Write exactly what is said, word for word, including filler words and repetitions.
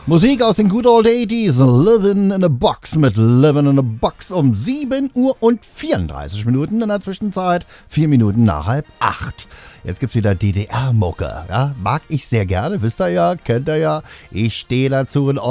Musik aus den Good Old eighties, Living in a Box mit Living in a Box um sieben Uhr und vierunddreißig Minuten in der Zwischenzeit, vier Minuten nach halb acht. Jetzt gibt's wieder D D R-Mucke, ja, mag ich sehr gerne, wisst ihr ja, kennt ihr ja, ich stehe dazu in